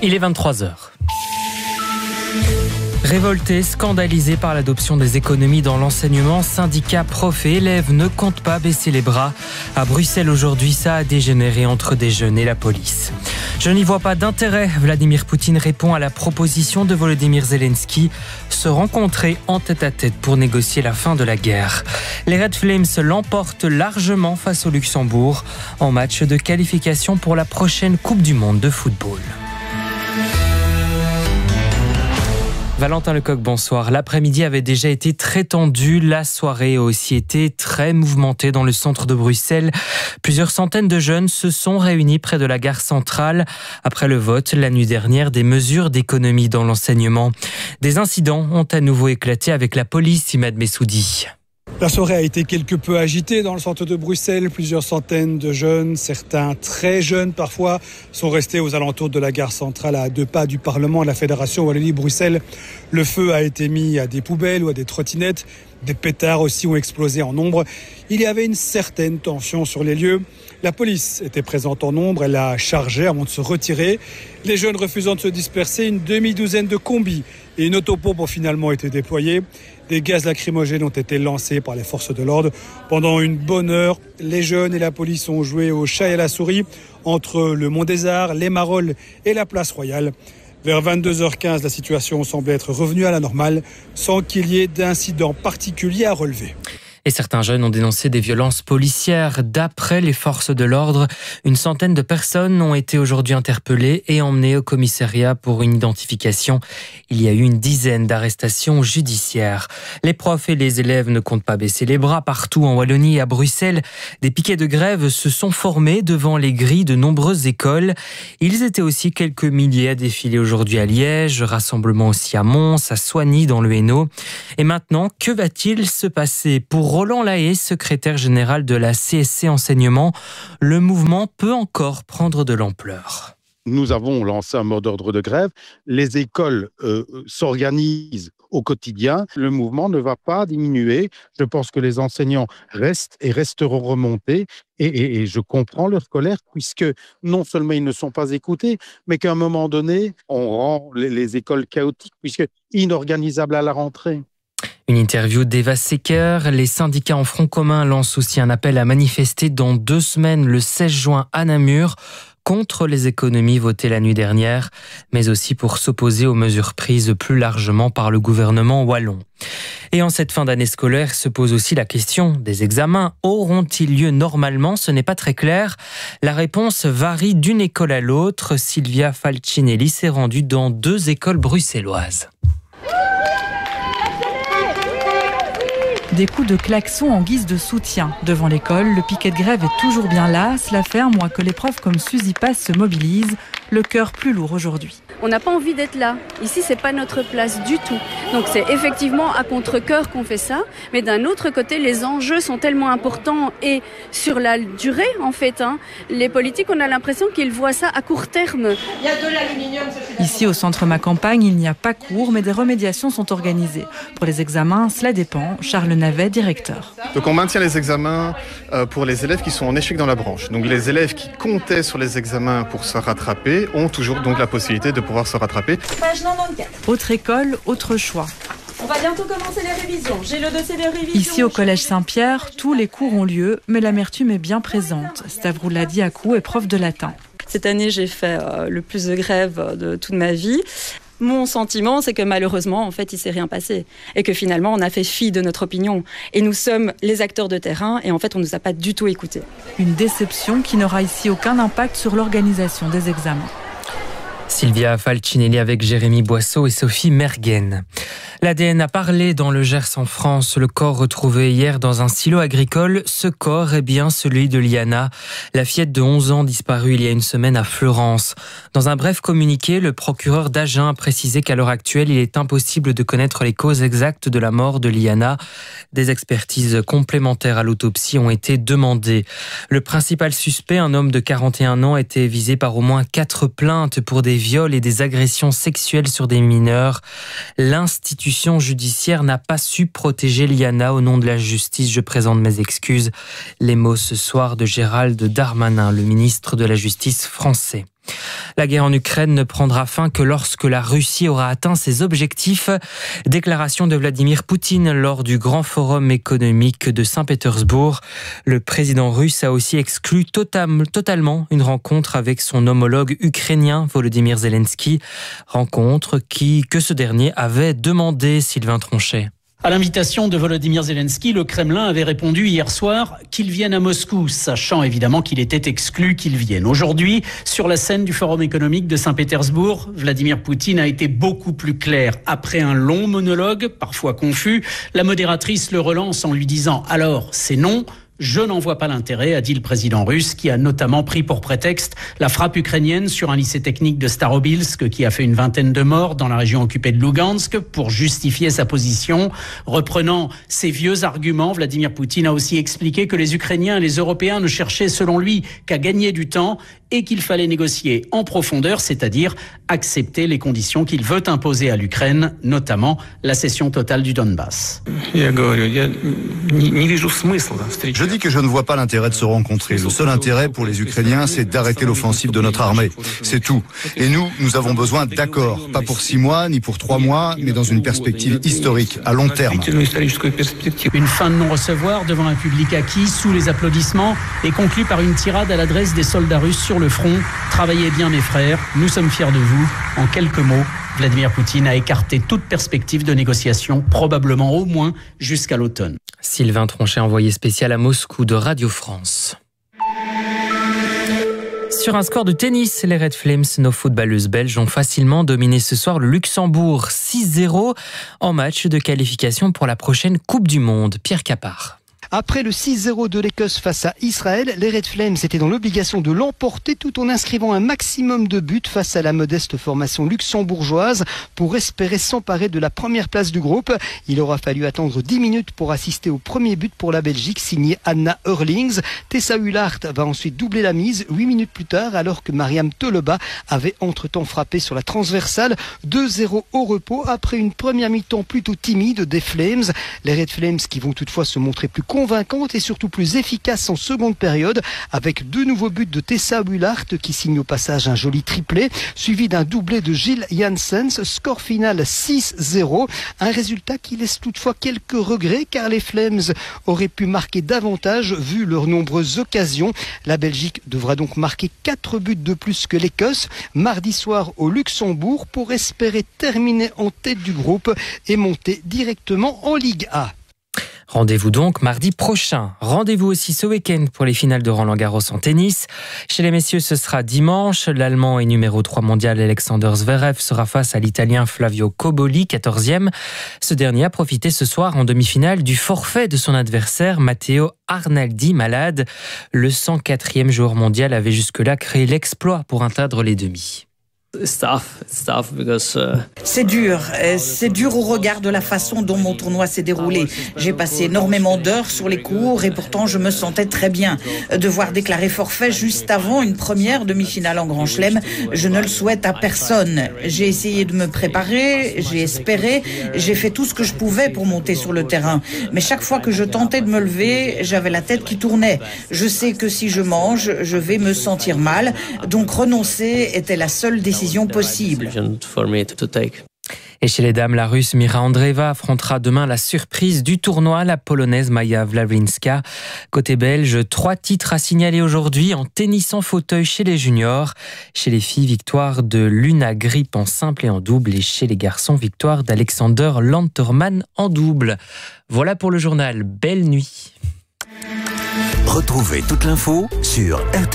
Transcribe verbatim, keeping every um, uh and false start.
Il est vingt-trois heures. Révoltés, scandalisés par l'adoption des économies dans l'enseignement, syndicats, profs et élèves ne comptent pas baisser les bras. À Bruxelles aujourd'hui, ça a dégénéré entre des jeunes et la police. Je n'y vois pas d'intérêt. Vladimir Poutine répond à la proposition de Volodymyr Zelensky, se rencontrer en tête-à-tête pour négocier la fin de la guerre. Les Red Flames l'emportent largement face au Luxembourg en match de qualification pour la prochaine Coupe du Monde de football. Valentin Lecoq, bonsoir. L'après-midi avait déjà été très tendu. La soirée a aussi été très mouvementée dans le centre de Bruxelles. Plusieurs centaines de jeunes se sont réunis près de la gare centrale après le vote la nuit dernière des mesures d'économie dans l'enseignement. Des incidents ont à nouveau éclaté avec la police, Imad Messoudi. La soirée a été quelque peu agitée dans le centre de Bruxelles. Plusieurs centaines de jeunes, certains très jeunes parfois, sont restés aux alentours de la gare centrale à deux pas du Parlement, la Fédération Wallonie-Bruxelles. Le feu a été mis à des poubelles ou à des trottinettes. Des pétards aussi ont explosé en nombre. Il y avait une certaine tension sur les lieux. La police était présente en nombre. Elle a chargé avant de se retirer. Les jeunes refusant de se disperser, une demi-douzaine de combis et une autopompe ont finalement été déployés. Des gaz lacrymogènes ont été lancés par les forces de l'ordre. Pendant une bonne heure, les jeunes et la police ont joué au chat et à la souris entre le Mont des Arts, les Marolles et la Place Royale. Vers vingt-deux heures quinze, la situation semblait être revenue à la normale, sans qu'il y ait d'incident particulier à relever. Et certains jeunes ont dénoncé des violences policières. D'après les forces de l'ordre, une centaine de personnes ont été aujourd'hui interpellées et emmenées au commissariat pour une identification. Il y a eu une dizaine d'arrestations judiciaires. Les profs et les élèves ne comptent pas baisser les bras. Partout en Wallonie et à Bruxelles, des piquets de grève se sont formés devant les grilles de nombreuses écoles. Ils étaient aussi quelques milliers à défiler aujourd'hui à Liège, rassemblement aussi à Mons, à Soignies dans le Hainaut. Et maintenant, que va-t-il se passer pour Roland Lahaye, secrétaire général de la C S C Enseignement? Le mouvement peut encore prendre de l'ampleur. Nous avons lancé un mot d'ordre de grève. Les écoles euh, s'organisent au quotidien. Le mouvement ne va pas diminuer. Je pense que les enseignants restent et resteront remontés. Et, et, et je comprends leur colère, puisque non seulement ils ne sont pas écoutés, mais qu'à un moment donné, on rend les, les écoles chaotiques, puisque inorganisables à la rentrée. Une interview d'Eva Secker. Les syndicats en front commun lancent aussi un appel à manifester dans deux semaines, le seize juin à Namur, contre les économies votées la nuit dernière, mais aussi pour s'opposer aux mesures prises plus largement par le gouvernement wallon. Et en cette fin d'année scolaire se pose aussi la question des examens. Auront-ils lieu normalement? Ce n'est pas très clair. La réponse varie d'une école à l'autre. Sylvia Falcinelli s'est rendue dans deux écoles bruxelloises. Des coups de klaxon en guise de soutien. Devant l'école, le piquet de grève est toujours bien là. Cela fait un mois que les profs comme Suzy Pass se mobilisent, le cœur plus lourd aujourd'hui. On n'a pas envie d'être là. Ici, c'est pas notre place du tout. Donc c'est effectivement à contre-cœur qu'on fait ça. Mais d'un autre côté, les enjeux sont tellement importants et sur la durée, en fait. Hein, les politiques, on a l'impression qu'ils voient ça à court terme. Il y a de l'aluminium. Ici, au centre Ma Campagne, il n'y a pas cours, mais des remédiations sont organisées. Pour les examens, cela dépend. Charles Navet, directeur. Donc on maintient les examens pour les élèves qui sont en échec dans la branche. Donc les élèves qui comptaient sur les examens pour se rattraper ont toujours donc la possibilité de pouvoir se rattraper. Page quatre-vingt-quatre. Autre école, autre choix. On va bientôt commencer les révisions. J'ai le dossier de révision. Ici au collège Saint-Pierre, tous les cours ont lieu, mais l'amertume est bien présente. Stavroula Diakou est prof de latin. Cette année, j'ai fait euh, le plus de grèves de toute ma vie. Mon sentiment, c'est que malheureusement, en fait, il ne s'est rien passé. Et que finalement, on a fait fi de notre opinion. Et nous sommes les acteurs de terrain et en fait, on ne nous a pas du tout écoutés. Une déception qui n'aura ici aucun impact sur l'organisation des examens. Sylvia Falcinelli avec Jérémy Boisseau et Sophie Mergen. L'A D N a parlé dans le Gers en France. Le corps retrouvé hier dans un silo agricole, ce corps est bien celui de Liana, la fillette de onze ans disparue il y a une semaine à Fleurance. Dans un bref communiqué, le procureur d'Agen a précisé qu'à l'heure actuelle, il est impossible de connaître les causes exactes de la mort de Liana. Des expertises complémentaires à l'autopsie ont été demandées. Le principal suspect, un homme de quarante et un ans, était visé par au moins quatre plaintes pour des viols et des agressions sexuelles sur des mineurs. L'institution judiciaire n'a pas su protéger Liana. Au nom de la justice, je présente mes excuses. Les mots ce soir de Gérald Darmanin, le ministre de la Justice français. La guerre en Ukraine ne prendra fin que lorsque la Russie aura atteint ses objectifs. Déclaration de Vladimir Poutine lors du grand forum économique de Saint-Pétersbourg. Le président russe a aussi exclu totam, totalement une rencontre avec son homologue ukrainien Volodymyr Zelensky. Rencontre qui, que ce dernier avait demandé, Sylvain Tronchet. À l'invitation de Volodymyr Zelensky, le Kremlin avait répondu hier soir qu'il vienne à Moscou, sachant évidemment qu'il était exclu qu'il vienne. Aujourd'hui, sur la scène du Forum économique de Saint-Pétersbourg, Vladimir Poutine a été beaucoup plus clair. Après un long monologue, parfois confus, la modératrice le relance en lui disant « Alors, c'est non ». Je n'en vois pas l'intérêt, a dit le président russe, qui a notamment pris pour prétexte la frappe ukrainienne sur un lycée technique de Starobilsk qui a fait une vingtaine de morts dans la région occupée de Lugansk pour justifier sa position. Reprenant ses vieux arguments, Vladimir Poutine a aussi expliqué que les Ukrainiens et les Européens ne cherchaient selon lui qu'à gagner du temps et qu'il fallait négocier en profondeur, c'est-à-dire accepter les conditions qu'il veut imposer à l'Ukraine, notamment la cession totale du Donbass. Je dis que je ne vois pas l'intérêt de se rencontrer. Le seul intérêt pour les Ukrainiens, c'est d'arrêter l'offensive de notre armée. C'est tout. Et nous, nous avons besoin d'accords. Pas pour six mois, ni pour trois mois, mais dans une perspective historique, à long terme. Une fin de non-recevoir devant un public acquis, sous les applaudissements, et conclue par une tirade à l'adresse des soldats russes sur le front. Travaillez bien mes frères, nous sommes fiers de vous. En quelques mots, Vladimir Poutine a écarté toute perspective de négociation, probablement au moins jusqu'à l'automne. Sylvain Tronchet, envoyé spécial à Moscou de Radio France. Sur un score de tennis, les Red Flames, nos footballeuses belges, ont facilement dominé ce soir le Luxembourg six zéro en match de qualification pour la prochaine Coupe du Monde. Pierre Capard. Après le six zéro de l'Écosse face à Israël, les Red Flames étaient dans l'obligation de l'emporter tout en inscrivant un maximum de buts face à la modeste formation luxembourgeoise pour espérer s'emparer de la première place du groupe. Il aura fallu attendre dix minutes pour assister au premier but pour la Belgique signé Anna Hurlings. Tessa Hullart va ensuite doubler la mise huit minutes plus tard alors que Mariam Toleba avait entre-temps frappé sur la transversale. deux zéro au repos après une première mi-temps plutôt timide des Flames. Les Red Flames qui vont toutefois se montrer plus convaincante et surtout plus efficace en seconde période avec deux nouveaux buts de Tessa Hullart qui signe au passage un joli triplé suivi d'un doublé de Gilles Janssens. Score final six zéro, un résultat qui laisse toutefois quelques regrets car les Flames auraient pu marquer davantage vu leurs nombreuses occasions. La Belgique devra donc marquer quatre buts de plus que l'Écosse mardi soir au Luxembourg pour espérer terminer en tête du groupe et monter directement en Ligue A. Rendez-vous donc mardi prochain. Rendez-vous aussi ce week-end pour les finales de Roland-Garros en tennis. Chez les messieurs, ce sera dimanche. L'Allemand et numéro trois mondial Alexander Zverev sera face à l'Italien Flavio Cobolli, quatorzième. Ce dernier a profité ce soir en demi-finale du forfait de son adversaire Matteo Arnaldi, malade. Le cent quatrième joueur mondial avait jusque-là créé l'exploit pour atteindre les demi. C'est dur, c'est dur au regard de la façon dont mon tournoi s'est déroulé. J'ai passé énormément d'heures sur les cours et pourtant je me sentais très bien. Devoir déclarer forfait juste avant une première demi-finale en Grand Chelem, je ne le souhaite à personne. J'ai essayé de me préparer, j'ai espéré, j'ai fait tout ce que je pouvais pour monter sur le terrain. Mais chaque fois que je tentais de me lever, j'avais la tête qui tournait. Je sais que si je mange, je vais me sentir mal, donc renoncer était la seule décision possible. Et chez les dames, la Russe Mira Andreeva affrontera demain la surprise du tournoi, la Polonaise Maja Wawrinska. Côté belge, trois titres à signaler aujourd'hui en tennis en fauteuil chez les juniors. Chez les filles, victoire de Luna Grip en simple et en double. Et chez les garçons, victoire d'Alexander Lanterman en double. Voilà pour le journal. Belle nuit. Retrouvez toute l'info sur R T L.